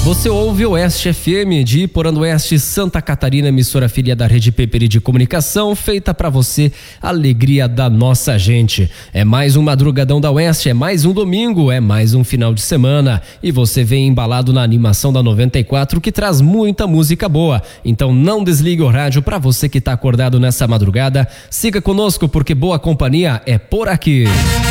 Você ouve Oeste FM de Iporã-do-Oeste, Santa Catarina, emissora filha da Rede Peperi de Comunicação, feita pra você, alegria da nossa gente. É mais um Madrugadão da Oeste, é mais um domingo, é mais um final de semana. E você vem embalado na animação da 94, que traz muita música boa. Então não desligue o rádio pra você que tá acordado nessa madrugada. Siga conosco porque boa companhia é por aqui.